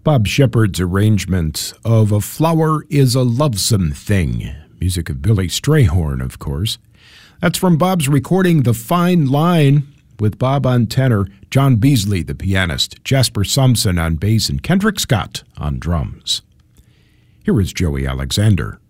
Bob Shepard's arrangement of A Flower is a Lovesome Thing, music of Billy Strayhorn, of course. That's from Bob's recording The Fine Line, with Bob on tenor, John Beasley, the pianist, Jasper Sampson on bass, and Kendrick Scott on drums. Here is Joey Alexander.